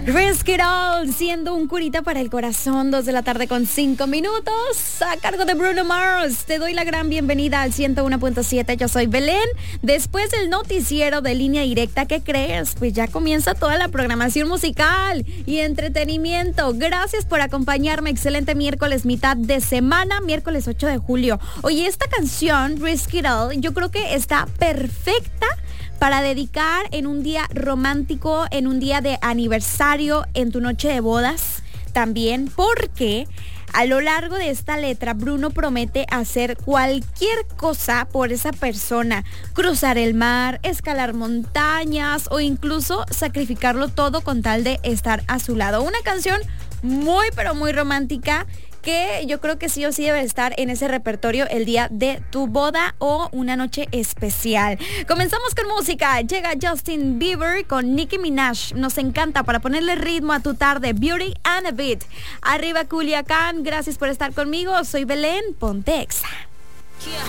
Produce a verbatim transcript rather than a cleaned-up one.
Risk It All, siendo un curita para el corazón, dos de la tarde con cinco minutos, a cargo de Bruno Mars. Te doy la gran bienvenida al ciento uno punto siete, yo soy Belén. Después del noticiero de Línea Directa, ¿qué crees? Pues ya comienza toda la programación musical y entretenimiento. Gracias por acompañarme, excelente miércoles, mitad de semana, miércoles ocho de julio. Oye, esta canción, Risk It All, yo creo que está perfecta para dedicar en un día romántico, en un día de aniversario, en tu noche de bodas también, porque a lo largo de esta letra Bruno promete hacer cualquier cosa por esa persona, cruzar el mar, escalar montañas o incluso sacrificarlo todo con tal de estar a su lado. Una canción muy pero muy romántica que yo creo que sí o sí debe estar en ese repertorio el día de tu boda o una noche especial. Comenzamos con música. Llega Justin Bieber con Nicki Minaj. Nos encanta para ponerle ritmo a tu tarde. Beauty and a Beat. Arriba Culiacán. Gracias por estar conmigo. Soy Belén Pontexa.